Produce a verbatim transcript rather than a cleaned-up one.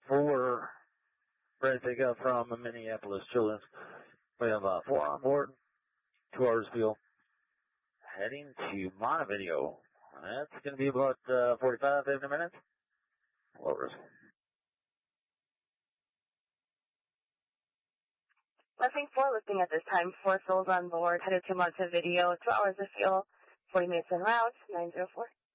four ready to pick up from Minneapolis Children's. We have uh, four on board, two hours fuel, heading to Montevideo. That's going to be about uh, forty-five, fifty minutes. Low risk. Blessing four lifting at this time. Four souls on board, headed to Montevideo. Two hours of fuel, forty minutes en route, nine zero four.